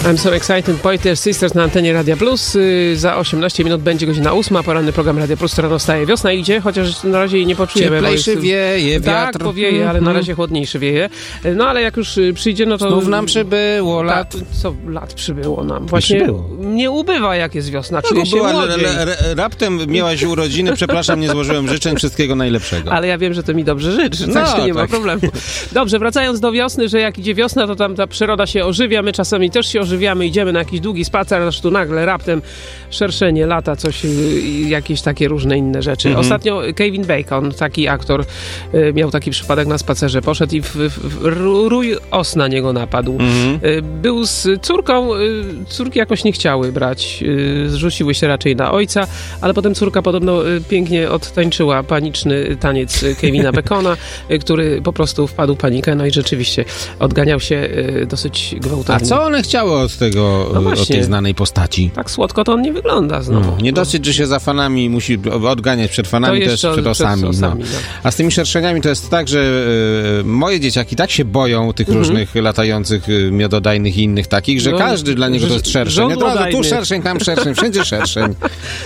I'm so excited. Pointer Sisters na antenie Radia Plus. Za 18 minut będzie godzina 8. Poranny program Radia Plus, rano staje. Wiosna idzie, chociaż na razie jej nie poczujemy. Cieplejszy wieje wiatr. Tak, powieje, ale na razie chłodniejszy wieje. No ale jak już przyjdzie, no to... Znów nam przybyło lat. Co lat przybyło nam? Właśnie nie ubywa, jak jest wiosna. Czuję się młodziej. Raptem miałaś urodziny, przepraszam, nie złożyłem życzeń, wszystkiego najlepszego. Ale ja wiem, że to mi dobrze życzy, także nie ma problemu. Dobrze, wracając do wiosny, że jak idzie wiosna, to tam ta przyroda się ożywia, my czasami też się ożywiamy, idziemy na jakiś długi spacer, aż tu nagle raptem szerszenie lata, coś, jakieś takie różne inne rzeczy. Ostatnio Kevin Bacon, taki aktor, miał taki przypadek na spacerze, poszedł i rój os na niego napadł. Był z córką, córki jakoś nie chciały brać, zrzuciły się raczej na ojca, ale potem córka podobno pięknie odtańczyła paniczny taniec Kevina Bacona, który po prostu wpadł w panikę, no i rzeczywiście odganiał się dosyć gwałtownie. A co one chciały od tego, od tej znanej postaci? Tak słodko to on nie wygląda znowu. Nie dosyć, że się za fanami musi odganiać przed fanami, też przed osami. A z tymi szerszeniami to jest tak, że moje dzieciaki tak się boją tych różnych latających miododajnych i innych takich, że każdy dla niego to jest szerszeń. Tu szerszeń, tam szerszeń, wszędzie szerszeń.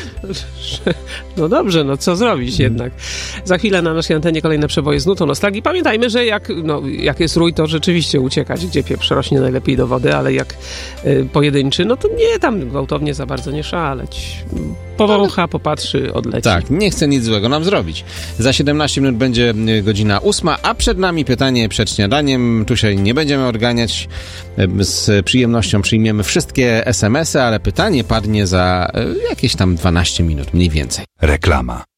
No dobrze, no co zrobić jednak. Za chwilę na naszej antenie kolejne przeboje z nutą nostalgii. Pamiętajmy, że jak jest rój, to rzeczywiście uciekać, gdzie pieprz rośnie najlepiej do wody, ale jak pojedynczy, no to nie tam gwałtownie za bardzo nie szaleć. Powącha, popatrzy, odleci. Tak, nie chce nic złego nam zrobić. Za 17 minut będzie godzina 8, a przed nami pytanie przed śniadaniem. Tu się nie będziemy odganiać. Z przyjemnością przyjmiemy wszystkie SMS-y, ale pytanie padnie za jakieś tam 12 minut, mniej więcej. Reklama.